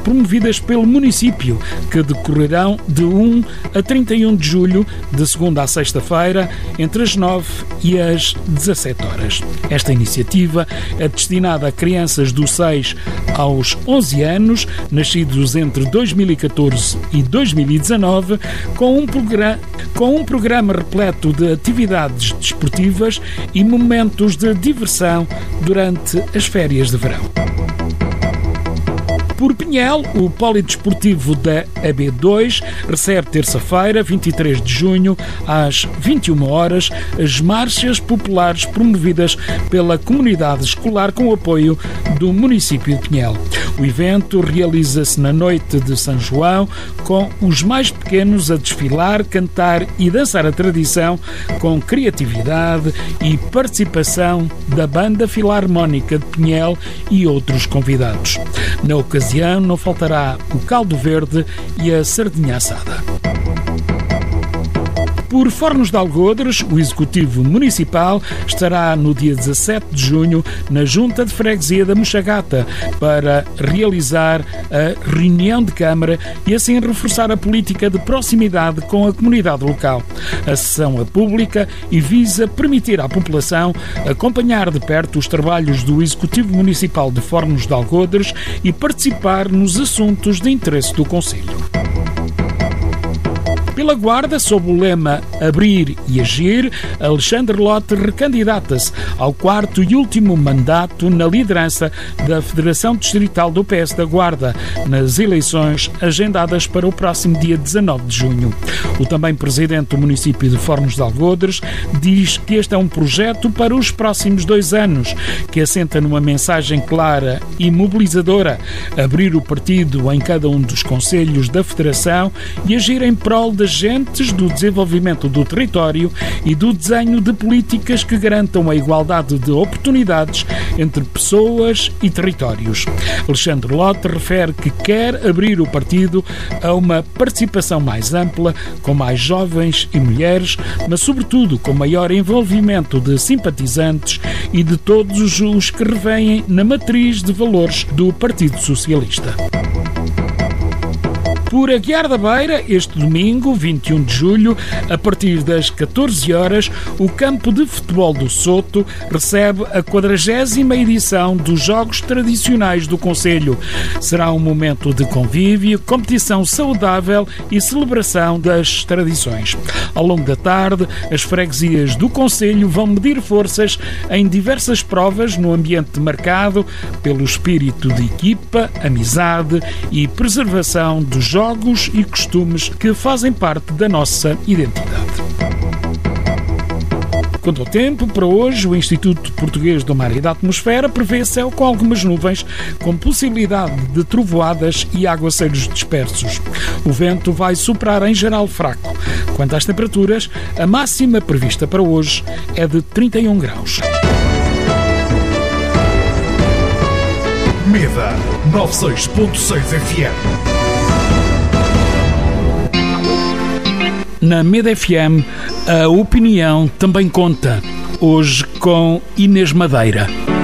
promovidas pelo município, que decorrerão de 1 a 31 de julho, de segunda a sexta-feira, entre as 9 e as 17 horas. Esta iniciativa é destinada a crianças dos 6 aos 11 anos, nascidos entre 2014 e 2019, com um programa repleto de atividades desportivas e momentos de diversão durante as férias de verão. Por Pinhel, o Polidesportivo da AB2 recebe terça-feira, 23 de junho, às 21 horas, as marchas populares promovidas pela comunidade escolar com o apoio do município de Pinhel. O evento realiza-se na noite de São João, com os mais pequenos a desfilar, cantar e dançar a tradição, com criatividade e participação da Banda Filarmónica de Pinhel e outros convidados. Na ocasião, não faltará o caldo verde e a sardinha assada. Por Fornos de Algodres, o Executivo Municipal estará no dia 17 de junho na Junta de Freguesia da Mochagata para realizar a reunião de Câmara e assim reforçar a política de proximidade com a comunidade local. A sessão é pública e visa permitir à população acompanhar de perto os trabalhos do Executivo Municipal de Fornos de Algodres e participar nos assuntos de interesse do concelho. Pela Guarda, sob o lema Abrir e Agir, Alexandre Lote recandidata-se ao 4º e último mandato na liderança da Federação Distrital do PS da Guarda, nas eleições agendadas para o próximo dia 19 de junho. O também presidente do município de Fornos de Algodres diz que este é um projeto para os próximos 2 anos, que assenta numa mensagem clara e mobilizadora: abrir o partido em cada um dos concelhos da Federação e agir em prol das agentes do desenvolvimento do território e do desenho de políticas que garantam a igualdade de oportunidades entre pessoas e territórios. Alexandre Lote refere que quer abrir o partido a uma participação mais ampla, com mais jovens e mulheres, mas sobretudo com maior envolvimento de simpatizantes e de todos os que revêem na matriz de valores do Partido Socialista. Por Aguiar da Beira, este domingo, 21 de julho, a partir das 14 horas, o campo de futebol do Soto recebe a 40ª edição dos Jogos Tradicionais do Concelho. Será um momento de convívio, competição saudável e celebração das tradições. Ao longo da tarde, as freguesias do Concelho vão medir forças em diversas provas no ambiente marcado pelo espírito de equipa, amizade e preservação dos jogos e costumes que fazem parte da nossa identidade. Quanto ao tempo, para hoje, o Instituto Português do Mar e da Atmosfera prevê céu com algumas nuvens, com possibilidade de trovoadas e aguaceiros dispersos. O vento vai soprar em geral fraco. Quanto às temperaturas, a máxima prevista para hoje é de 31 graus. Meda 96.6 FM. Na Meda FM, a opinião também conta. Hoje com Inês Madeira.